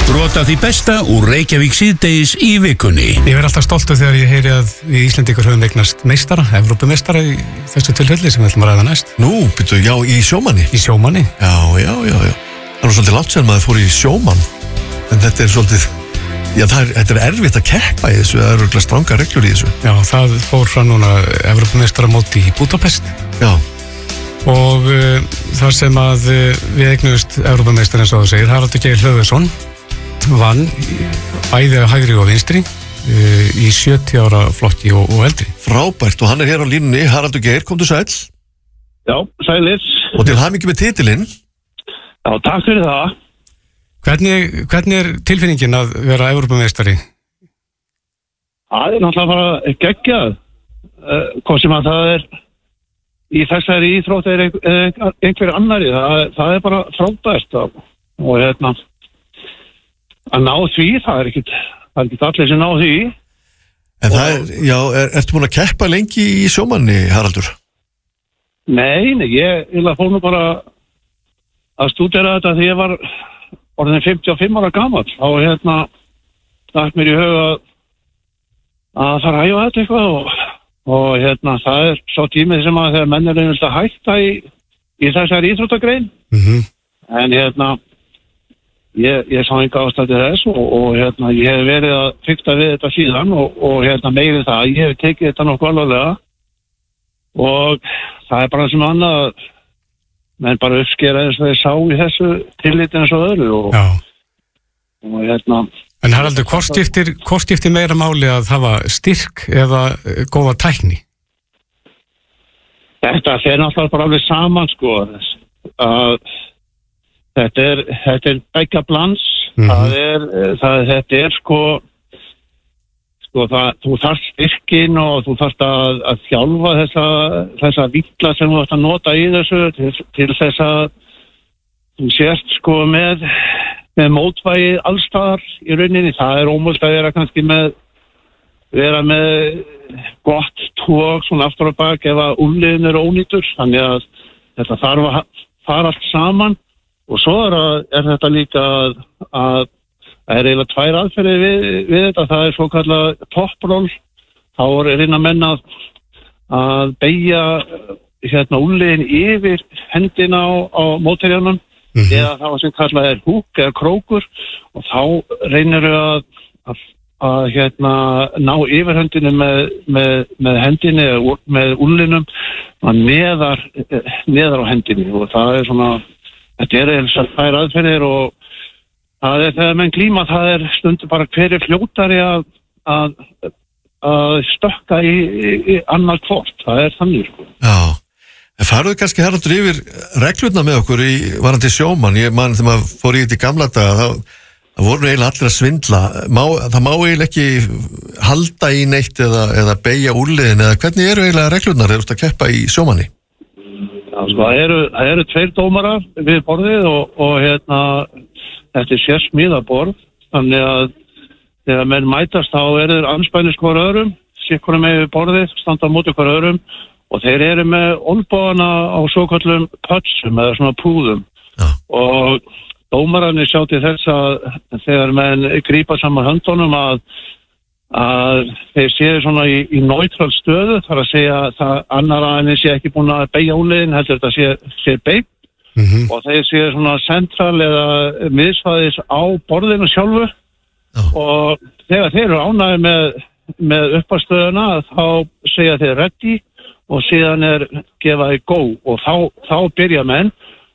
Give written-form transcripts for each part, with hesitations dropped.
Brot af því besta úr Reykjavík síðdegis í vikunni. Ég verð alltaf stoltur þegar ég heyri að við Íslendingar höfum eignast meistara, Evrópumeistara í þessu tilfelli sem við ætlum að ræða næst. Nú, byrju, já, í sjómanni. Í sjómanni? Já. Það er svolítið látt sem maður fór í sjómann, en þetta er svolítið, já, þetta er erfitt að keppa í þessu, það eru örugglega strangar reglur í þessu. Já, það fór frá núna Evrópumeistaramóti í Budapest. Já. Og þar sem að við eignumst Evrópumeistar eins og það segir, Haraldur Geir Hlöðversson vann bæði hægri og vinstri í 70 ára flokki og eldri. Frábært, og hann er hér á línunni. Haraldur Geir, komdu sæll. Já, sælir. Og til hamingju með titilinn. Já, takk fyrir það. Hvernig er tilfinningin að vera Evrópumeistari? Það er náttúrulega bara geggjað. Hvað sem að það er í þessari íþrótt er einhver annari. Það er bara frábært og að ná því, það er ekkit allir sem ná því. En það er, já, ertu búin að keppa lengi í sjómanni, Haraldur? Nei, ég fór nú bara að stúdera þetta þegar ég var orðin 55 ára gamall. Þá dætt mér í huga að fara að æfa þetta eitthvað og það er svo tímið sem að þegar menn er einhvers að hætta í þessari íþróttagrein. En Ég sá enga ástæði þess og ég hef verið að fikta við þetta síðan og meiri það, ég hef tekið þetta nokkuð alvarlega og það er bara sem annað menn bara uppskera þess að þeir sá í þessu tilliti eins og öðru og En Haraldur, hvort skiptir meira máli að hafa styrk eða góða tækni? Þetta fer náttúrulega bara alveg saman sko að Þetta er begga blans, þetta er sko þú þarft styrkin og þú þarft að þjálfa þessa víkla sem þú þarft að nota í þessu til þess að þú sést sko með mótvægi allstaðar í rauninni. Það er ómögulegt að vera með gott tók svona aftur á bak ef að úlliðin er ónýtur, þannig að þetta þarf að fara allt saman. Og svo er þetta líka að það er eiginlega tvær aðferðir við þetta. Það er svo kallað toppról. Þá er reyna menn að beygja úlliðin yfir hendina á mótherjanum eða það sem kallað er húk eða krókur og þá reynir að ná yfirhöndinu með hendinni eða með úllinum neðar á hendinni og það er svona Þetta er eins og þær aðferðir og það er þegar menn glíma, það er stundum bara hver fljótari að stökka í annar hvort. Það er þannig sko. Já, en faruðu kannski Haraldur yfir reglurna með okkur í varandi sjómann. Ég man þegar maður fór í þetta í gamla daga, það voru eiginlega allir að svindla. Það má eiginlega ekki halda í neitt eða beygja úrliðin eða hvernig eru eiginlega reglurnar þegar þú ert að keppa í sjómanni? Það eru tveir dómarar við borðið og þetta er sérsmíðað borð, þannig að þegar menn mætast þá þeir andspænis hver öðrum, sikkur með við borðið, standa á móti hver öðrum og þeir eru með olnbogana á svokallum pötsum eða svona púðum og dómararnir sjá til þess að þegar menn grípa saman höndunum að þeir séu svona í neutral stöðu, þar að segja að annar aðeins sé ekki búin að beygja úliðin, heldur þetta sé beygt og þeir séu svona central eða miðsvæðis á borðinu sjálfu og þegar þeir eru ánægðir með uppastöðuna þá segja þeir ready og síðan gefaði go og þá byrja menn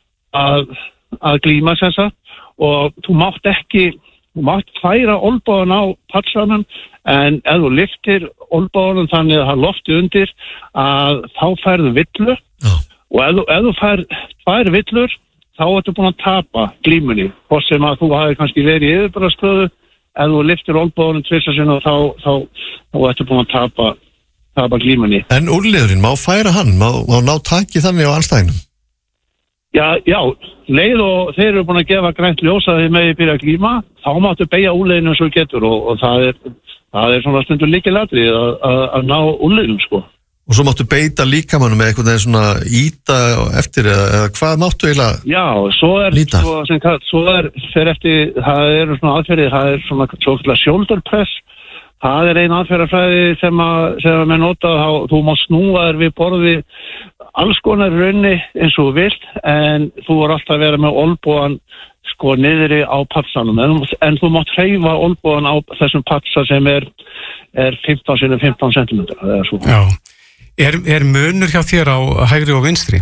að glíma sem sagt og þú mátt færa olnbogann á pallanum en ef þú lyftir olnbogann þannig að það lofti undir að þá færðu villu og ef þú fær villur þá ertu búin að tapa glímunni hvort sem að þú hafi kannski verið í yfirburðastöðu ef þú lyftir olnbogann tvisvar sinnum þá ertu búin að tapa glímunni. En úrliðurinn, má færa hann? Má ná taki þannig á anstæðinum? Já, leið og þeir eru búin að gefa grænt ljós að þeir megi byrja að glíma, þá máttu beygja úrliðinu eins og getur og það er svona stundur lykilatriði að ná úrliðinum sko. Og svo máttu beita líkamannum með einhvern veginn svona íta eftir eða hvað máttu eiginlega Já, svo líta? Svo fer eftir, það eru svona aðferðir, það er svona shoulder press, það er ein aðferðarfræði sem menn nota, þú mátt snúa þér við borði alls konar raunni eins og þú vilt, en þú voru alltaf að vera með olnbogann sko niðri á patsanum, en þú mátt hreyfa olnbogann á þessum patsa sem er 15 sinni 15 cm, það er svo. Já. Er munur hjá þér á hægri og vinstri?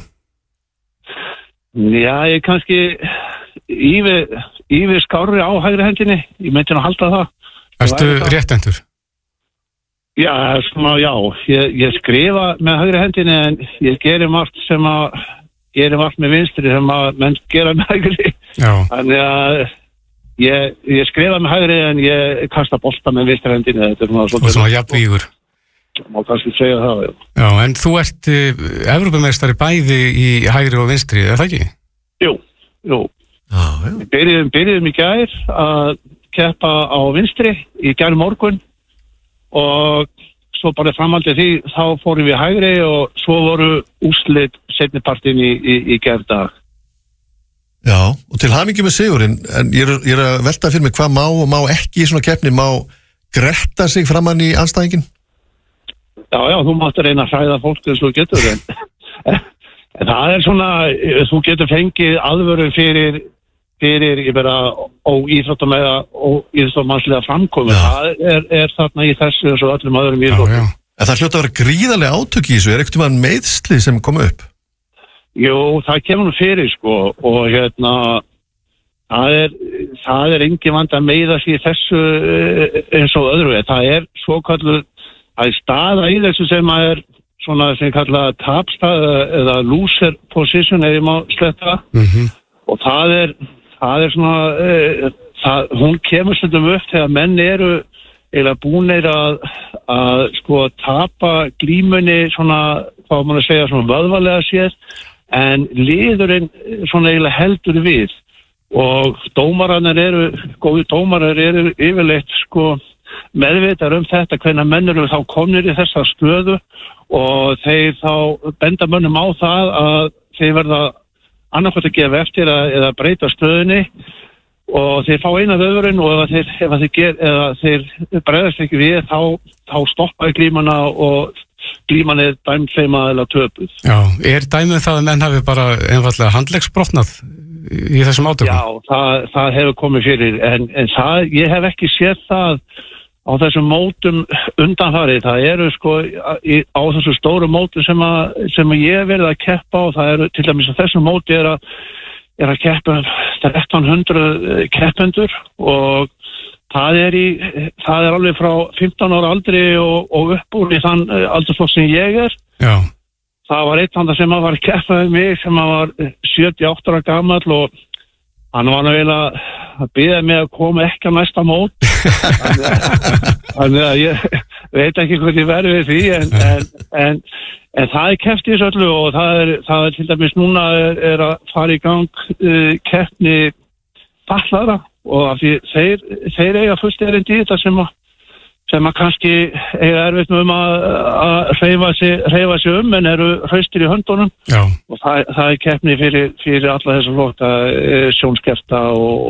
Já, ég kannski yfir skárri á hægri hendinni, ég myndi að halda það. Ertu réttendur? Já, svona, já, ég skrifa með hægri hendinni en ég gerir margt með vinstri sem að menn gera með hægri. Já. Þannig að ég skrifa með hægri en ég kasta bolta með vinstri hendinni. Og svona jafnvígur. Má kannski segja það, já. Já, en þú ert Evrópumeistari bæði í hægri og vinstri, er það ekki? Jú. Já. Við byrjuðum í gær að keppa á vinstri í gær morgun og svo bara framhaldið því, þá fórum við hægri og svo voru úrslit seinnipartinn í gær dag. Já, og til hamingju með sigurinn, en ég er að velta fyrir mig hvað má og má ekki í svona keppni, má gretta sig framann í andstæðinginn? Já, þú mátt reyna að hræða fólk eins og þú getur, en það er svona, þú getur fengið aðvörun fyrir ég vera óíþróttum eða óíþróttumannslega framkomi, það er þarna í þessu og öllum öðrum íþróttum. En það hljóta að vera gríðarlega átök í þessu, er ekkert meiðsli sem kom upp? Jú, það kemur nú fyrir, sko, og það er engin vand að meiða sig í þessu eins og öðru, það er svokalluð Það staða í þessu sem er svona sem kallað tapstaða eða loser position ef ég má sletta. Og það er svona, hún kemur stundum upp þegar menn eru eiginlega búnir að sko tapa glímunni svona, hvað má maður segja, svona vöðvalega séð, en liðurinn svona eiginlega heldur við. Og góði dómarar eru yfirleitt sko meðvitar þetta hvernig menn eru þá komnir í þessa stöðu og þeir þá benda mönnum á það að þeir verða annarkvæmt að gefa eftir eða breyta stöðunni og þeir fá eina vöðurinn og ef þeir bregðast ekki við þá stoppa glímana og glíman er dæmd þeim aðeins töpuð. Já, er dæmið það að menn hafi bara einfallega handleggsbrotnað í þessum átökum? Já, það hefur komið fyrir en ég hef ekki séð það á þessum mótum undanfarið. Það eru sko á þessu stóru mótum sem ég hef verið að keppa og það eru til dæmis að þessum móti er að keppa 1300 keppendur og það er alveg frá 15 ára aldri og upp úr í þann aldursflokk sem ég er. Já. Það var einn sem var að keppa með mig sem var 78 ára gamall og hann var eiginlega að biðja mig að koma ekki á næsta mót. Þannig að ég veit ekki hvað ég verði við því en það er keppt í þessu öllu og það er til dæmis núna er að fara í gang keppni fatlaðra og af því þeir eiga fullt erindi í þetta sem að kannski eiga erfitt með að hreyfa sig en eru hraustir í höndunum. Já. Og það er keppni fyrir alla þessa flokka sjónskerta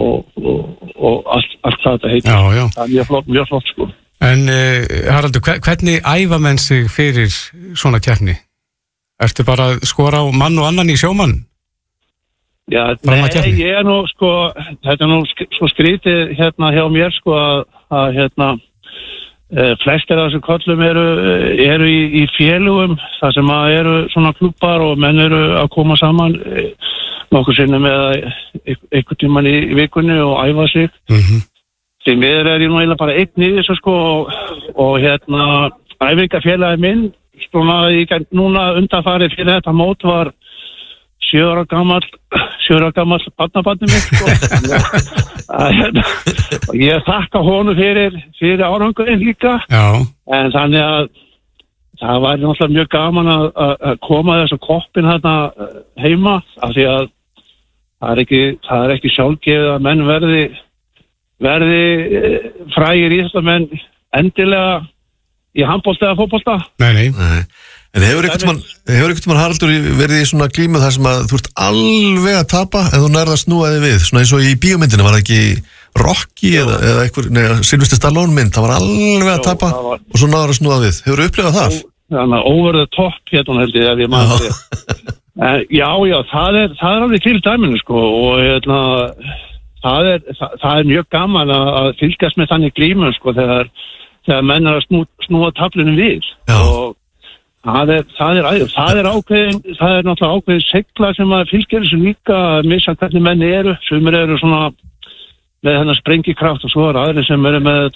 og allt þetta heitir. Já. Það er mjög flott sko. En Haraldur, hvernig æfa menn sig fyrir svona keppni? Ertu bara að skora á mann og annan í sjómann? Já, nei, ég er nú sko, þetta er nú svo skrítið hérna hjá mér sko að flestir af þessum kollum eru í félugum þar sem að eru svona klubbar og menn eru að koma saman nokkur sinnum eða einhvern tímann í vikunni og æfa sig. Því miður er ég nú eiginlega bara einn í þessu sko og æfingafélagi minn svona núna undanfarið fyrir þetta mót var 7 ára gamall barnabarnið mitt sko. Og ég þakka honum fyrir árangurinn líka. Já. En þannig að það var náttúrulega mjög gaman að koma þessu koppin hérna heima af því að það er ekki sjálfgefið að menn verði frægir íþróttamenn endilega í handbolta eða fótbolta. Nei. En hefur einhvern mann Haraldur verið í svona glímu þar sem að þú ert alveg að tapa en þú nærða að snúa þig við, svona eins og í bíómyndinu var það ekki Rocky eða einhver, Sylvester Stallone mynd, það var alveg að tapa og svo náður að snúa við. Hefur upplifað það? Þannig að over the top hérna held ég ef ég maður það. Já, það er alveg til dæminu sko og hérna það er mjög gaman að fylgjast með þannig glímu sko þegar menn er að snúa taflinu við. Já. Og það er náttúrulega ákveðin segla sem að fylgja þessu líka að missa hvernig menn eru, sumir eru svona með þennan sprengikraft og svo er aðri sem eru með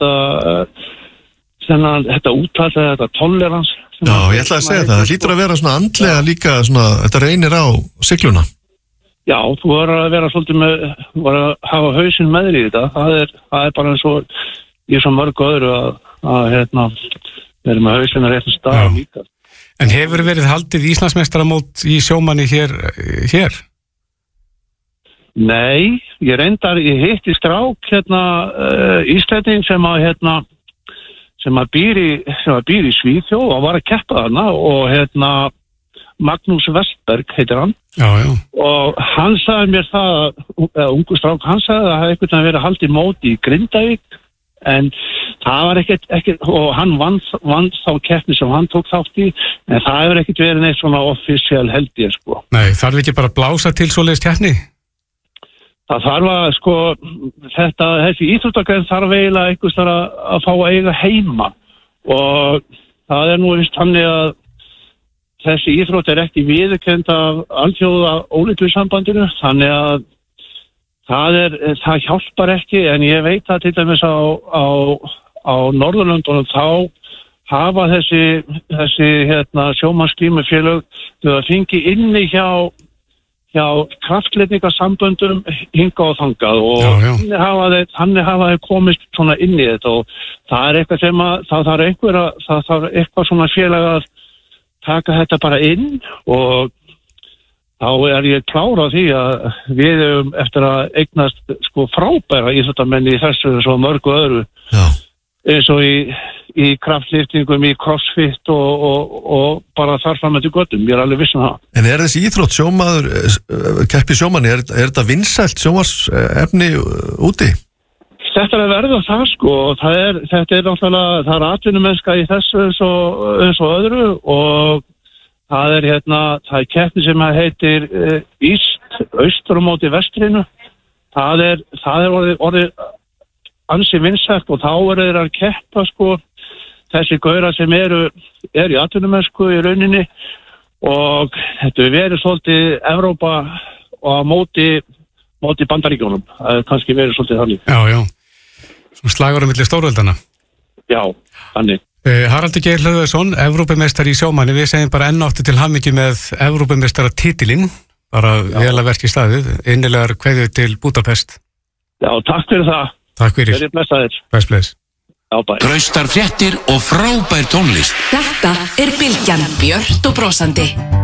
þetta úttal, þetta tolerans. Já, ég ætlaði að segja það hlýtur að vera svona andlega líka svona, þetta reynir á sigluna. Já, þú verður að vera svolítið með, að hafa hausinn með þér í þetta, það er bara eins og í svo mörgu öðru að vera með hausinn að réttum stað líka. En hefur verið haldið Íslandsmeistaramót í sjómanni hér? Nei, ég hitti strák Íslending sem býr í Svíþjóð og var að keppa þarna og Magnús Vestberg heitir hann. Já. Og hann sagði mér ungu strák, hann sagði að það hefði einhvern veginn verið haldið mót í Grindavík en það var ekkert og hann vann þá keppni sem hann tók þátt í en það hefur ekkert verið neitt svona offísial held ég sko. Nei, þarf ekki bara að blása til svoleiðis keppni? Það þarf að sko þessi íþróttagrein þarf eiginlega einhvers þar að fá að eiga heima og það er nú vist þannig að þessi íþrótt er ekki viðurkennd af alþjóða ólympíusambandinu þannig að það hjálpar ekki en ég veit að til dæmis á Norðurlöndunum þá hafa þessi sjómannsglímufélög þau að fengi inni hjá kraftletningasamböndum hinga og þangað og þannig hafa þeir komist svona inn í þetta og það er eitthvað sem að það þarf eitthvað svona félag að taka þetta bara inn og þá er ég klár á því að við höfum eftir að eignast sko frábæra íþróttamenn í þessu svo mörgu öðru eins og í kraftliftingum, í crossfit og bara þar fram eftir göttum, ég er alveg viss það. En er þessi íþrótt sjómaður, keppi sjómanni, er þetta vinsælt sjómarsefni úti? Þetta er að verða það sko, þetta er náttúrulega, það er atvinnumennska í þessu eins og öðru og það er keppni sem heitir austur á móti vestrinu. Það er orðið ansi vinsælt og þá eru þeir að keppa sko þessi gaurar sem eru í atvinnumennsku í rauninni og þetta verið svolítið Evrópa og á móti Bandaríkjunum. Það er kannski verið svolítið þannig. Já. Svona slagur á milli stórveldana. Já, þannig. Haraldur Geir Hlöðversson, Evrópumeistari í sjómanni, við segjum bara enn áttu til hamingju með Evrópumeistaratitilinn, bara vel að verki staðið, innilegar kveðju til Budapest. Já, takk fyrir það. Takk fyrir. Verið blessaðir. Bless. Já, bæ. Traustar fréttir og frábær tónlist. Þetta er Bylgjan, björt og brosandi.